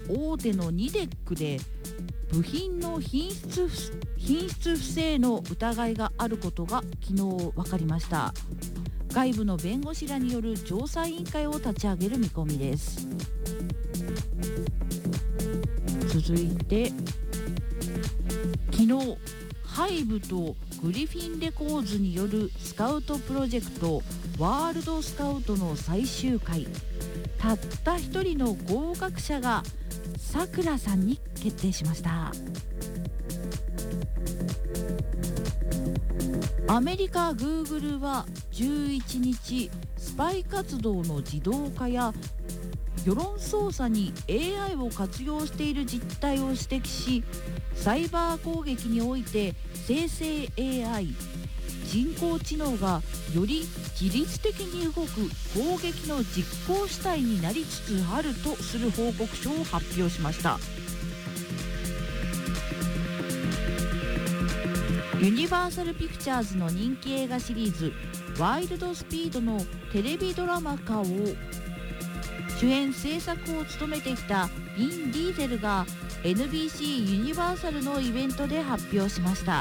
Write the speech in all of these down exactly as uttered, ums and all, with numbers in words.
大手のニデックで部品の品質品質不正の疑いがあることが昨日分かりました。外部の弁護士らによる調査委員会を立ち上げる見込みです。続いて昨日ハイブとグリフィンレコーズによるスカウトプロジェクトワールドスカウトの最終回、たった一人の合格者がさくらさんに決定しました。アメリカ Google はじゅういちにちスパイ活動の自動化や世論操作に エーアイ を活用している実態を指摘し、サイバー攻撃において生成 エーアイ 人工知能がより自律的に動く攻撃の実行主体になりつつあるとする報告書を発表しました。ユニバーサルピクチャーズの人気映画シリーズワイルドスピードのテレビドラマ化を主演制作を務めてきたビン・ディーゼルが エヌビーシー ユニバーサルのイベントで発表しました。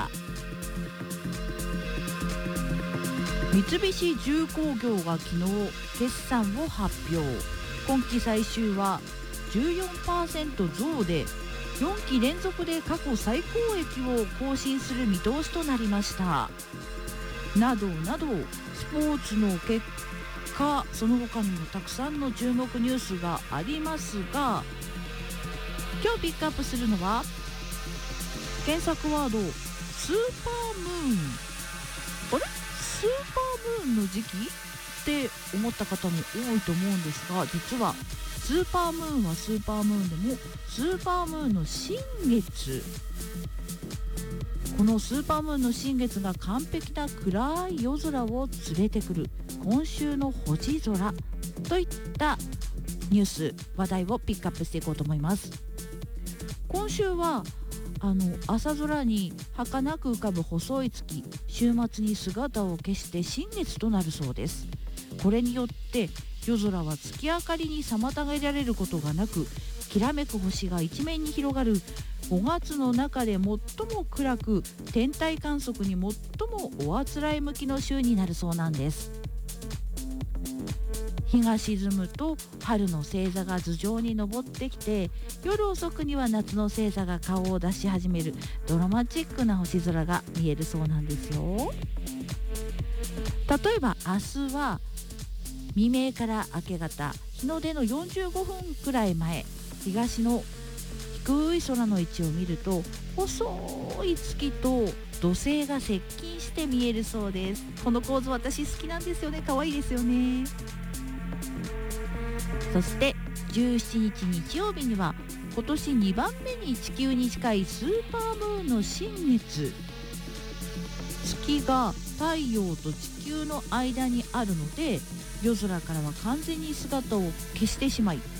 三菱重工業が昨日決算を発表。今期最終は じゅうよんパーセント 増でよんき連続で過去最高益を更新する見通しとなりました。などなどスポーツの結果、その他にもたくさんの注目ニュースがありますが、今日ピックアップするのは検索ワードスーパームーン。あれスーパームーンの時期って思った方も多いと思うんですが、実はスーパームーンはスーパームーンでもスーパームーンの新月、このスーパームーンの新月が完璧な暗い夜空を連れてくる今週の星空といったニュース話題をピックアップしていこうと思います。今週はあの朝空に儚く浮かぶ細い月、週末に姿を消して新月となるそうです。これによって夜空は月明かりに妨げられることがなく、きらめく星が一面に広がるごがつの中で最も暗く、天体観測に最もおあつらい向きの週になるそうなんです。日が沈むと春の星座が頭上に昇ってきて、夜遅くには夏の星座が顔を出し始めるドラマチックな星空が見えるそうなんですよ。例えば明日は未明から明け方、日の出のよんじゅうごふんくらい前、東の低い空の位置を見ると細い月と土星が接近して見えるそうです。この構図私好きなんですよね。可愛いですよね。そしてじゅうしちにち日曜日には今年にばんめに地球に近いスーパームーンの新月、月が太陽と地球の間にあるので夜空からは完全に姿を消してしまい、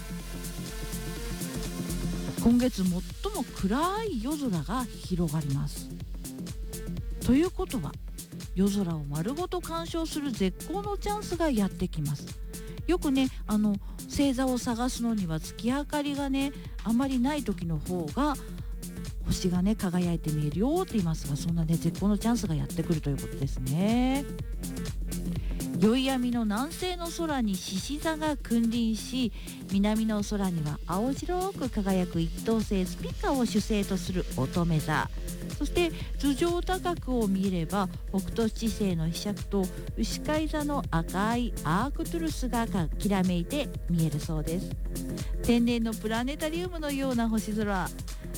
今月最も暗い夜空が広がります。ということは夜空を丸ごと鑑賞する絶好のチャンスがやってきます。よくね、あの星座を探すのには月明かりがねあまりない時の方が星がね輝いて見えるよって言いますが、そんなね絶好のチャンスがやってくるということですね。宵闇の南西の空に獅子座が君臨し、南の空には青白く輝く一等星スピカを主星とする乙女座、そして頭上高くを見れば北斗七星の柄杓と牛飼座の赤いアークトゥルスがきらめいて見えるそうです。天然のプラネタリウムのような星空、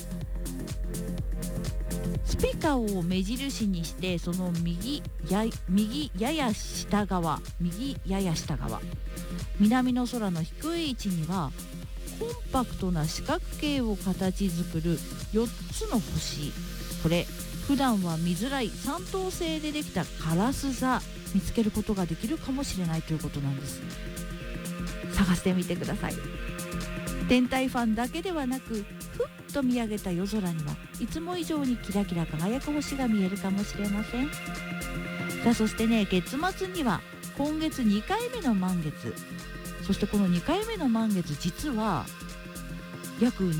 スピカを目印にして、その右や右やや下側右やや下側南の空の低い位置にはコンパクトな四角形を形作るよっつの星、これ普段は見づらい三等星でできたカラス座、見つけることができるかもしれないということなんです。探してみてください。天体ファンだけではなく、ふっと見上げた夜空にはいつも以上にキラキラ輝く星が見えるかもしれません。さあそしてね、月末には今月にかいめの満月、そしてこのにかいめの満月実は約